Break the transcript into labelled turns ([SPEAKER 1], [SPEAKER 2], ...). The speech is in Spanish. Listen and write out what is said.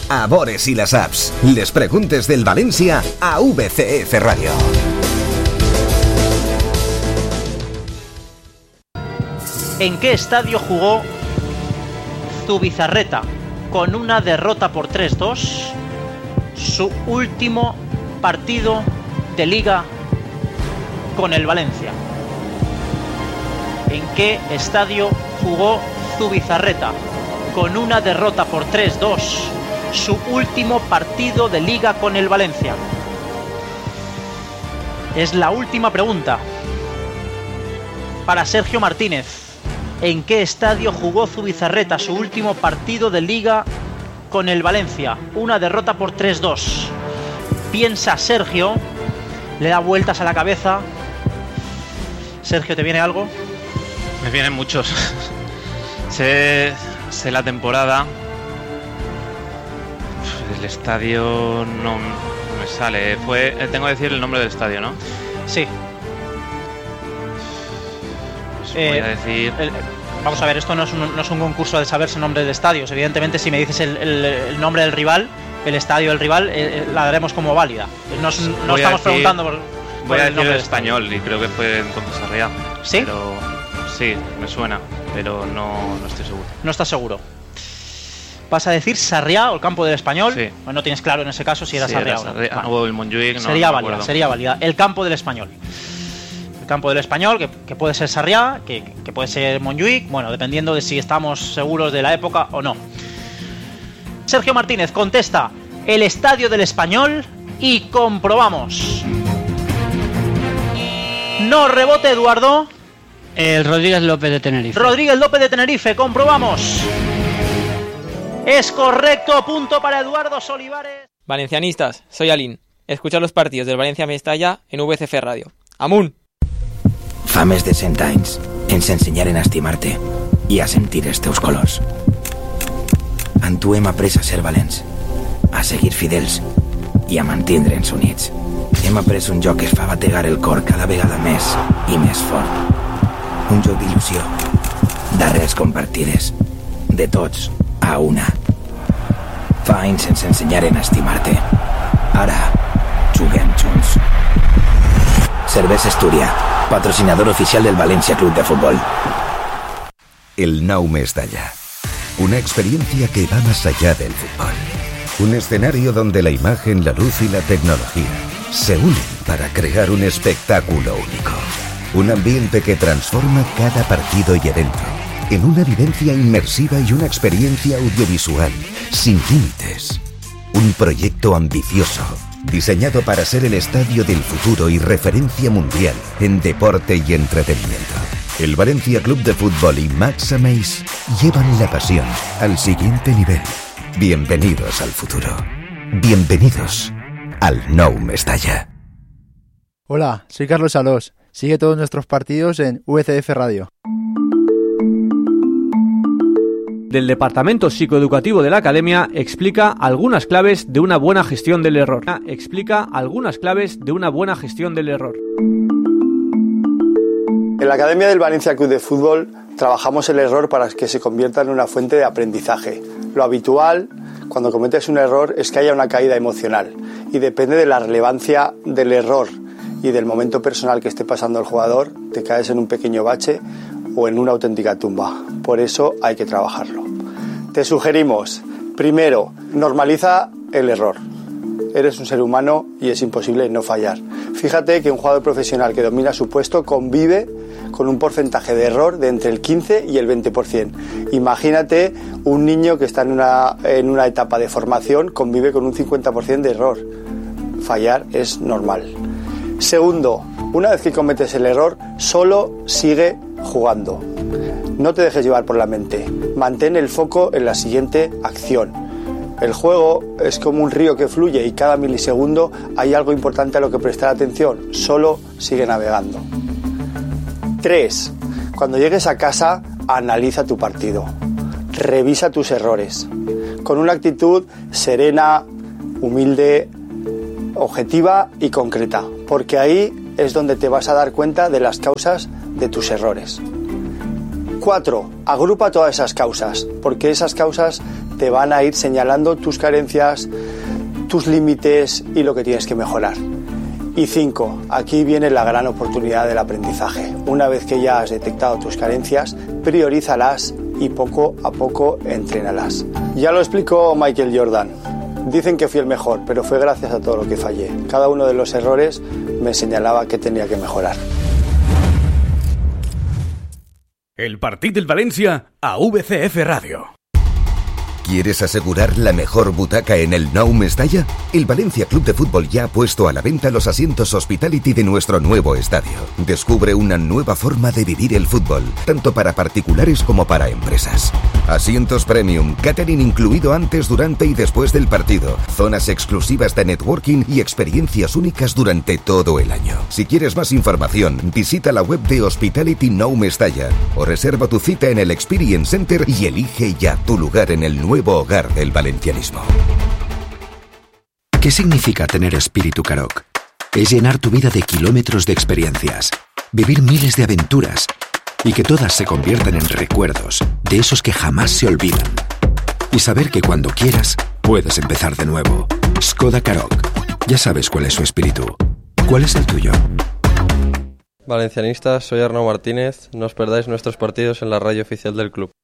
[SPEAKER 1] a Bores i les apps. Les preguntes del València a VCF Radio.
[SPEAKER 2] ¿En qué estadio jugó Zubizarreta con una derrota por 3-2 su último partido de Liga con el Valencia? ¿En qué estadio jugó Zubizarreta con una derrota por 3-2 su último partido de Liga con el Valencia? Es la última pregunta para Sergio Martínez. ¿En qué estadio jugó Zubizarreta su último partido de Liga con el Valencia? Una derrota por 3-2. Piensa Sergio, le da vueltas a la cabeza. Sergio, ¿te viene algo?
[SPEAKER 3] Me vienen muchos. sé la temporada. El estadio no me sale. Tengo que decir el nombre del estadio, ¿no?
[SPEAKER 2] Sí.
[SPEAKER 3] Pues voy a decir...
[SPEAKER 2] Vamos a ver, esto no es un concurso de saberse nombres de estadios. Evidentemente, si me dices el nombre del rival, el estadio del rival, la daremos como válida. No estamos preguntando por
[SPEAKER 3] voy a
[SPEAKER 2] el
[SPEAKER 3] decir
[SPEAKER 2] nombre
[SPEAKER 3] el
[SPEAKER 2] del
[SPEAKER 3] español, y creo que fue entonces Sarriá.
[SPEAKER 2] ¿Sí?
[SPEAKER 3] Pero sí, me suena, pero no estoy seguro.
[SPEAKER 2] No estás seguro. ¿Vas a decir Sarriá o el campo del Español?
[SPEAKER 3] Sí.
[SPEAKER 2] Bueno, no tienes claro en ese caso si era Sarriá o no.
[SPEAKER 3] Vale. O el Montjuic, no.
[SPEAKER 2] Sería
[SPEAKER 3] no
[SPEAKER 2] válida, sería válida. El campo del Español. El campo del Español, que puede ser Sarriá, que puede ser Montjuic, bueno, dependiendo de si estamos seguros de la época o no. Sergio Martínez contesta el estadio del Español y comprobamos. No rebote, Eduardo.
[SPEAKER 4] El Rodríguez López de Tenerife.
[SPEAKER 2] Rodríguez López de Tenerife, comprobamos. Es correcto, punto para Eduardo Solivares.
[SPEAKER 5] Valencianistas, soy Alín. Escucha los partidos del València Mestalla en VCF Radio. Amunt!
[SPEAKER 6] Fa més de 100 anys ens ensenyaren a estimar-te i a sentir els teus colors. En tu hem après a ser valents, a seguir fidels i a mantindre'ns units. Hem après un joc que es fa bategar el cor cada vegada més i més fort. Un joc d'il·lusió, d'arrels compartides, de tots a una. Fa anys ens ensenyaren a estimar-te. Ara juguem junts. Cervesa Astúria, patrocinador oficial del Valencia Club de Fútbol.
[SPEAKER 1] El Nou Mestalla. Una experiencia que va más allá del fútbol. Un escenario donde la imagen, la luz y la tecnología se unen para crear un espectáculo único. Un ambiente que transforma cada partido y evento en una vivencia inmersiva y una experiencia audiovisual sin límites. Un proyecto ambicioso, diseñado para ser el estadio del futuro y referencia mundial en deporte y entretenimiento. El Valencia Club de Fútbol y Max Ameis llevan la pasión al siguiente nivel. Bienvenidos al futuro. Bienvenidos al Nou Mestalla.
[SPEAKER 7] Hola, soy Carlos Alós. Sigue todos nuestros partidos en VCF Radio.
[SPEAKER 8] Del Departamento Psicoeducativo de la Academia explica algunas claves de una buena gestión del error.
[SPEAKER 9] En la Academia del Valencia Club de Fútbol trabajamos el error para que se convierta en una fuente de aprendizaje. Lo habitual cuando cometes un error es que haya una caída emocional y depende de la relevancia del error y del momento personal que esté pasando el jugador, te caes en un pequeño bache o en una auténtica tumba. Por eso hay que trabajarlo. Te sugerimos, primero, normaliza el error. Eres un ser humano y es imposible no fallar. Fíjate que un jugador profesional que domina su puesto convive con un porcentaje de error de entre el 15 y el 20%. Imagínate un niño que está en una etapa de formación, convive con un 50% de error. Fallar es normal. Segundo, una vez que cometes el error, solo sigue jugando. No te dejes llevar por la mente. Mantén el foco en la siguiente acción. El juego es como un río que fluye y cada milisegundo hay algo importante a lo que prestar atención. Solo sigue navegando. 3. Cuando llegues a casa, analiza tu partido. Revisa tus errores. Con una actitud serena, humilde, objetiva y concreta. Porque ahí es donde te vas a dar cuenta de las causas de tus errores. 4. Agrupa todas esas causas, porque esas causas te van a ir señalando tus carencias, tus límites y lo que tienes que mejorar. Y 5, aquí viene la gran oportunidad del aprendizaje. Una vez que ya has detectado tus carencias, priorízalas y poco a poco entrénalas. Ya lo explicó Michael Jordan. Dicen que fui el mejor, pero fue gracias a todo lo que fallé. Cada uno de los errores me señalaba que tenía que mejorar.
[SPEAKER 10] El partit del València a VCF Ràdio.
[SPEAKER 1] ¿Quieres asegurar la mejor butaca en el Nou Mestalla? El Valencia Club de Fútbol ya ha puesto a la venta los asientos Hospitality de nuestro nuevo estadio. Descubre una nueva forma de vivir el fútbol, tanto para particulares como para empresas. Asientos premium, catering incluido antes, durante y después del partido, zonas exclusivas de networking y experiencias únicas durante todo el año. Si quieres más información, visita la web de Hospitality Nou Mestalla o reserva tu cita en el Experience Center y elige ya tu lugar en el nuevo hogar del valencianismo.
[SPEAKER 11] ¿Qué significa tener espíritu Karoq? Es llenar tu vida de kilómetros de experiencias, vivir miles de aventuras y que todas se conviertan en recuerdos, de esos que jamás se olvidan. Y saber que cuando quieras, puedes empezar de nuevo. Skoda Karoq. Ya sabes cuál es su espíritu. ¿Cuál es el tuyo?
[SPEAKER 12] Valencianistas, soy Arnau Martínez. No os perdáis nuestros partidos en la radio oficial del club.